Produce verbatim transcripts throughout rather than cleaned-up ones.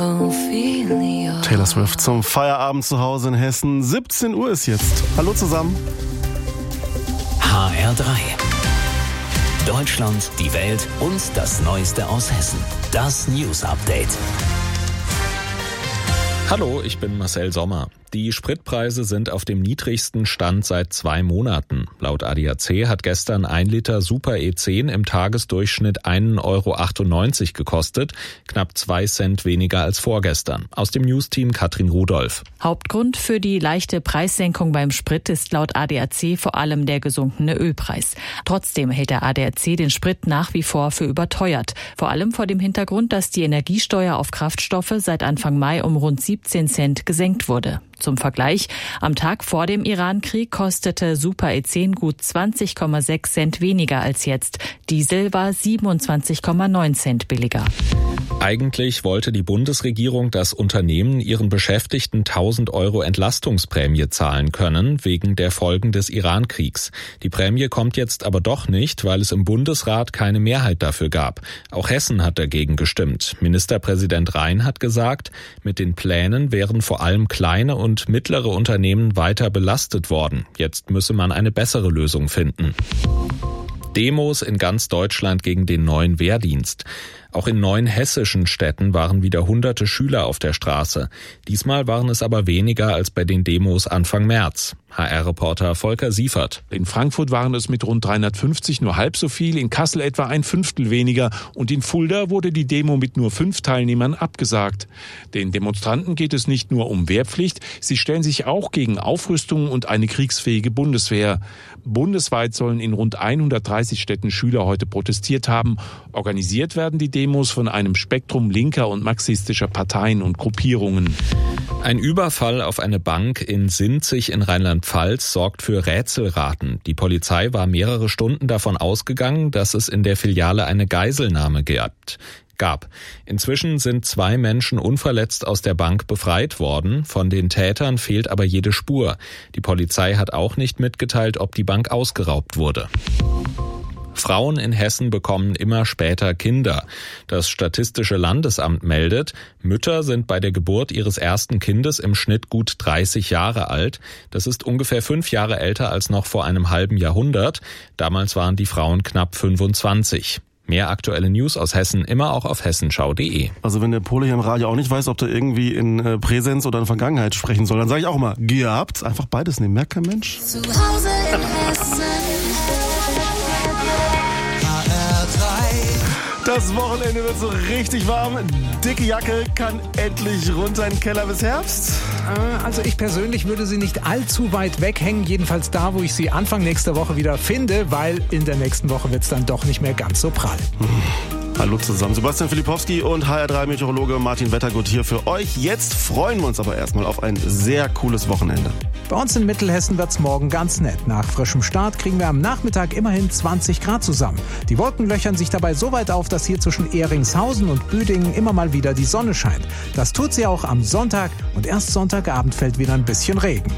Taylor Swift zum Feierabend zu Hause in Hessen. siebzehn Uhr ist jetzt. Hallo zusammen. H R drei. Deutschland, die Welt und das Neueste aus Hessen. Das News Update. Hallo, ich bin Marcel Sommer. Die Spritpreise sind auf dem niedrigsten Stand seit zwei Monaten. Laut A D A C hat gestern ein Liter Super E zehn im Tagesdurchschnitt ein Euro achtundneunzig gekostet, knapp zwei Cent weniger als vorgestern. Aus dem Newsteam Katrin Rudolph. Hauptgrund für die leichte Preissenkung beim Sprit ist laut A D A C vor allem der gesunkene Ölpreis. Trotzdem hält der A D A C den Sprit nach wie vor für überteuert. Vor allem vor dem Hintergrund, dass die Energiesteuer auf Kraftstoffe seit Anfang Mai um rund siebzehn Cent gesenkt wurde. Zum Vergleich, am Tag vor dem Irankrieg kostete Super E zehn gut zwanzig Komma sechs Cent weniger als jetzt. Diesel war siebenundzwanzig Komma neun Cent billiger. Eigentlich wollte die Bundesregierung, dass Unternehmen ihren Beschäftigten tausend Euro Entlastungsprämie zahlen können, wegen der Folgen des Irankriegs. Die Prämie kommt jetzt aber doch nicht, weil es im Bundesrat keine Mehrheit dafür gab. Auch Hessen hat dagegen gestimmt. Ministerpräsident Rhein hat gesagt, mit den Plänen wären vor allem kleine und und mittlere Unternehmen weiter belastet worden. Jetzt müsse man eine bessere Lösung finden. Demos in ganz Deutschland gegen den neuen Wehrdienst. Auch in neun hessischen Städten waren wieder hunderte Schüler auf der Straße. Diesmal waren es aber weniger als bei den Demos Anfang März. H R-Reporter Volker Siefert. In Frankfurt waren es mit rund dreihundertfünfzig nur halb so viel, in Kassel etwa ein Fünftel weniger und in Fulda wurde die Demo mit nur fünf Teilnehmern abgesagt. Den Demonstranten geht es nicht nur um Wehrpflicht, sie stellen sich auch gegen Aufrüstung und eine kriegsfähige Bundeswehr. Bundesweit sollen in rund hundertdreißig Städten Schüler heute protestiert haben. Organisiert werden die Demos von einem Spektrum linker und marxistischer Parteien und Gruppierungen. Ein Überfall auf eine Bank in Sinzig in Rheinland-Pfalz sorgt für Rätselraten. Die Polizei war mehrere Stunden davon ausgegangen, dass es in der Filiale eine Geiselnahme gab. Inzwischen sind zwei Menschen unverletzt aus der Bank befreit worden. Von den Tätern fehlt aber jede Spur. Die Polizei hat auch nicht mitgeteilt, ob die Bank ausgeraubt wurde. Frauen in Hessen bekommen immer später Kinder. Das Statistische Landesamt meldet, Mütter sind bei der Geburt ihres ersten Kindes im Schnitt gut dreißig Jahre alt. Das ist ungefähr fünf Jahre älter als noch vor einem halben Jahrhundert. Damals waren die Frauen knapp fünfundzwanzig. Mehr aktuelle News aus Hessen immer auch auf hessenschau punkt de. Also wenn der Pole hier im Radio auch nicht weiß, ob der irgendwie in äh, Präsenz oder in Vergangenheit sprechen soll, dann sage ich auch mal, gehabt. Einfach beides nehmen, merkt kein Mensch. Zu Hause in Hessen. Das Wochenende wird so richtig warm. Dicke Jacke kann endlich runter in den Keller bis Herbst. Also ich persönlich würde sie nicht allzu weit weghängen, jedenfalls da, wo ich sie Anfang nächster Woche wieder finde, weil in der nächsten Woche wird es dann doch nicht mehr ganz so prall. Hm. Hallo zusammen, Sebastian Filipowski und H R drei Meteorologe Martin Wettergut hier für euch. Jetzt freuen wir uns aber erstmal auf ein sehr cooles Wochenende. Bei uns in Mittelhessen wird's morgen ganz nett. Nach frischem Start kriegen wir am Nachmittag immerhin zwanzig Grad zusammen. Die Wolken löchern sich dabei so weit auf, dass hier zwischen Ehringshausen und Büdingen immer mal wieder die Sonne scheint. Das tut sie auch am Sonntag und erst Sonntagabend fällt wieder ein bisschen Regen.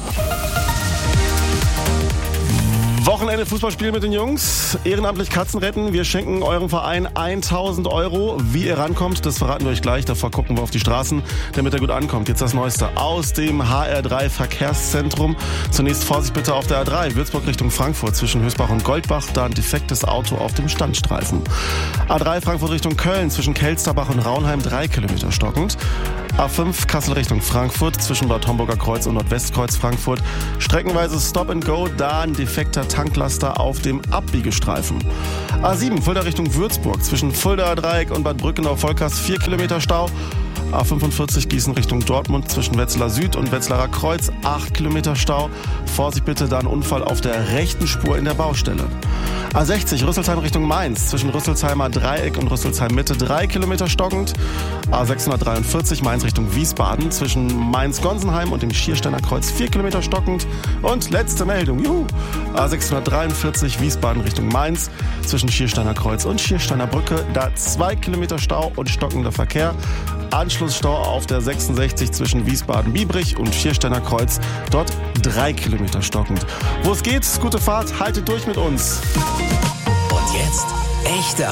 Wochenende Fußballspiel mit den Jungs. Ehrenamtlich Katzen retten. Wir schenken eurem Verein tausend Euro. Wie ihr rankommt, das verraten wir euch gleich. Davor gucken wir auf die Straßen, damit er gut ankommt. Jetzt das Neueste aus dem H R drei Verkehrszentrum. Zunächst Vorsicht bitte auf der A drei. Würzburg Richtung Frankfurt zwischen Hösbach und Goldbach. Da ein defektes Auto auf dem Standstreifen. A drei Frankfurt Richtung Köln zwischen Kelsterbach und Raunheim drei Kilometer stockend. A fünf Kassel Richtung Frankfurt zwischen Bad Homburger Kreuz und Nordwestkreuz Frankfurt. Streckenweise Stop and Go, da ein defekter Tanklaster auf dem Abbiegestreifen. A sieben Fulda Richtung Würzburg zwischen Fuldaer Dreieck und Bad Brückenau-Volkers vier Kilometer Stau. A fünfundvierzig Gießen Richtung Dortmund zwischen Wetzlar Süd und Wetzlarer Kreuz acht Kilometer Stau. Vorsicht bitte, da ein Unfall auf der rechten Spur in der Baustelle. A sechzig Rüsselsheim Richtung Mainz zwischen Rüsselsheimer Dreieck und Rüsselsheim Mitte drei Kilometer stockend. A sechshundertdreiundvierzig Mainz Richtung Wiesbaden zwischen Mainz-Gonsenheim und dem Schiersteiner Kreuz vier Kilometer stockend. Und letzte Meldung, juhu, A sechshundertdreiundvierzig Wiesbaden Richtung Mainz zwischen Schiersteiner Kreuz und Schiersteiner Brücke, da zwei Kilometer Stau und stockender Verkehr. Anschlussstau auf der sechsundsechzig zwischen Wiesbaden-Biebrich und Schiersteiner Kreuz, dort drei Kilometer stockend. Wo es geht, gute Fahrt, haltet durch mit uns. Und jetzt echte